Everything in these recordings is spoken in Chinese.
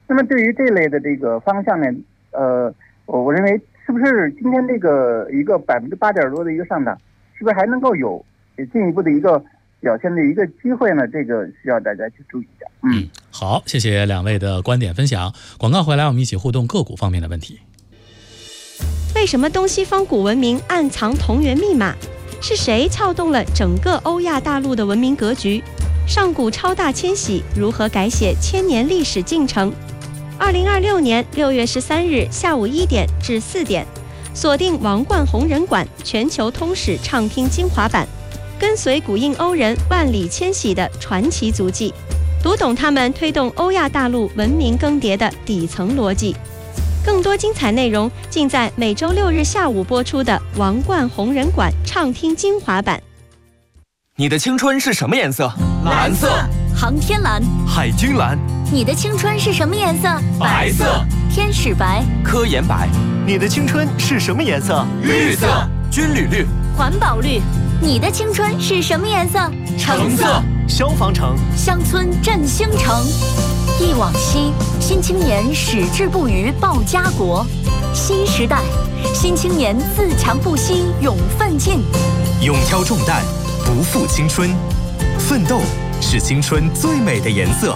那么对于这类的这个方向呢，我认为是不是今天这个一个8%多的一个上涨，是不是还能够有进一步的一个表现的一个机会呢？这个需要大家去注意一下。 好，谢谢两位的观点分享。广告回来，我们一起互动个股方面的问题。 为什么东西方古文明暗藏同源密码？是谁撬动了整个欧亚大陆的文明格局？上古超大迁徙如何改写千年历史进程？2026年6月13日下午1点至4点，锁定王冠红人馆全球通史畅听精华版，跟随古印欧人万里迁徙的传奇足迹，读懂他们推动欧亚大陆文明更迭的底层逻辑。更多精彩内容尽在每周6日下午播出的王冠红人馆畅听精华版。 你的青春是什么颜色？ 蓝色。 航天蓝。 海军蓝。 你的青春是什么颜色？ 白色。 天使白。 科研白。 你的青春是什么颜色？ 绿色。 军旅绿。 环保绿。你的青春是什么颜色？ 橙色。 消防橙。 乡村振兴城。忆往昔，新青年矢志不渝报家国。新时代，新青年自强不息勇奋进。 勇挑重担，不负青春，奋斗是青春最美的颜色。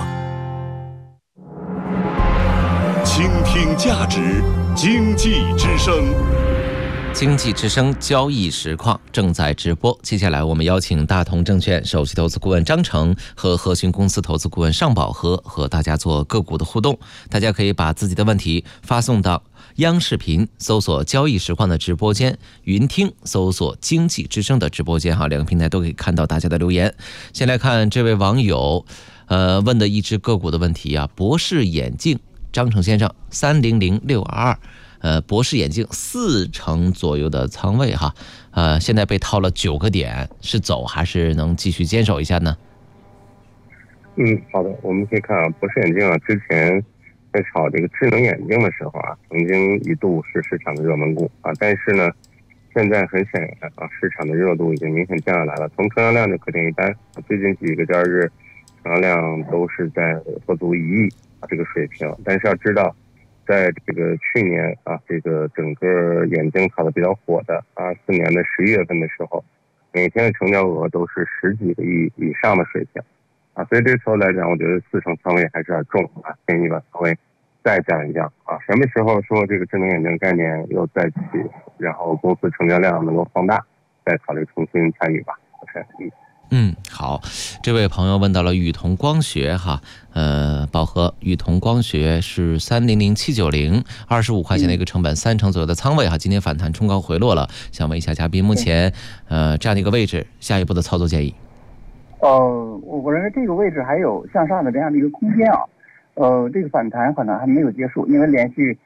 倾听价值，经济之声。 经济之声交易实况正在直播，接下来我们邀请大同证券首席投资顾问张成和和鑫公司投资顾问尚宝和和大家做个股的互动。大家可以把自己的问题发送到央视频搜索交易实况的直播间，云听搜索经济之声的直播间，两个平台都可以看到大家的留言。先来看这位网友问的一只个股的问题啊，博士眼镜，张成先生300622。博士眼镜40%左右的仓位哈，现在被套了9个点，是走还是能继续坚守一下呢？ 好的，我们可以看啊，博士眼镜啊，之前在炒这个智能眼镜的时候啊，曾经一度是市场的热门股啊，但是呢，现在很显然啊，市场的热度已经明显降下来了。从成交量就可见一斑，最近几个交易日成交量都是在不足1亿这个水平，但是要知道。在这个去年啊，这个整个眼镜炒得比较火的24年的11月份的时候，每天的成交额都是10几个亿以上的水平啊，所以这个时候来讲，我觉得40%仓位还是有点重啊，建议把仓位再降一降啊。什么时候说这个智能眼镜概念又再起，然后公司成交量能够放大，再考虑重新参与吧。OK。 好，这位朋友问到了宇同光学哈，宝和宇同光学是300790，25块钱的一个成本，30%左右的仓位哈，今天反弹冲高回落了，想问一下嘉宾，目前这样的一个位置，下一步的操作建议？ 我认为这个位置还有向上的这样的一个空间啊，这个反弹可能还没有结束，因为连续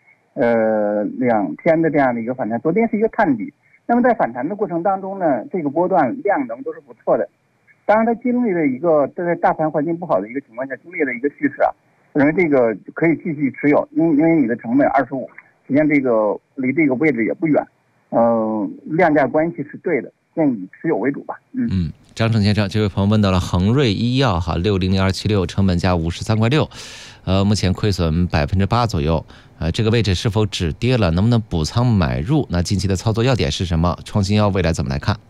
2天的这样的一个反弹，昨天是一个探底，那么在反弹的过程当中呢，这个波段量能都是不错的。当然，它经历了一个在大盘环境不好的一个情况下经历了一个蓄势啊，我认为这个可以继续持有，因为你的成本25，实际上这个离这个位置也不远，量价关系是对的，建议以持有为主吧。 张成先生，这位朋友问到了恒瑞医药哈，600276，成本价53.6块，目前亏损8%左右，这个位置是否止跌了？能不能补仓买入？那近期的操作要点是什么？创新药未来怎么来看？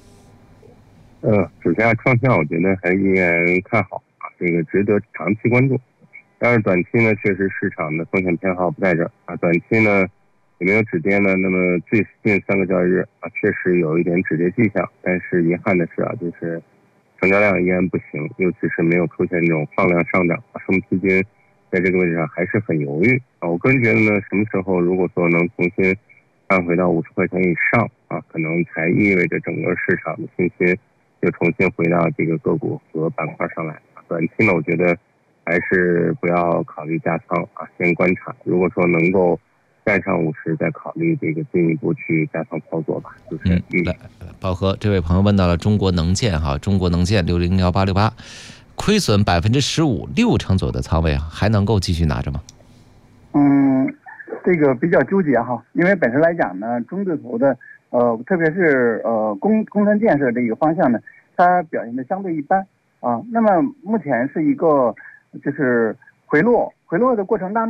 首先创新药我觉得还依然看好啊，这个值得长期关注。但是短期呢，确实市场的风险偏好不在这儿啊。短期呢有没有止跌呢？那么最近3个交易日啊，确实有一点止跌迹象，但是遗憾的是啊，就是成交量依然不行，尤其是没有出现这种放量上涨啊，说明资金在这个位置上还是很犹豫啊。我个人觉得呢，什么时候如果说能重新看回到50块钱以上啊，可能才意味着整个市场的信心就重新回到这个个股和板块上来。短期呢，我觉得还是不要考虑加仓啊，先观察。如果说能够站上50，再考虑这个进一步去加仓操作吧。 来，宝和这位朋友问到了中国能建哈，中国能建601868，亏损15%，60%左右的仓位啊，还能够继续拿着吗？ 这个比较纠结哈，因为本身来讲呢，中字头的特别是工程建设这个方向呢，它表现的相对一般啊。那么目前是一个就是回落的过程当中。